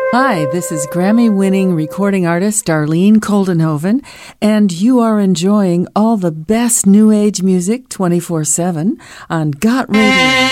Hi, this is Grammy-winning recording artist Darlene Koldenhoven, and you are enjoying all the best New Age music 24/7 on Got Radio.